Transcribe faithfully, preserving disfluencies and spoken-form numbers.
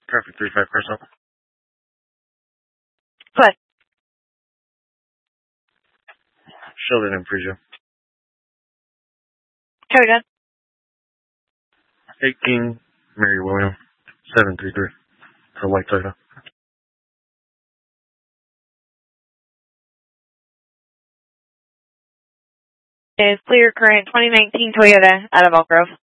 Traffic three five Crystal. What? Sheldon and Frisia. Carry on. eighteen Mary William. seven three three. It's a light Toyota. Is clear current twenty nineteen Toyota out of Elk Grove.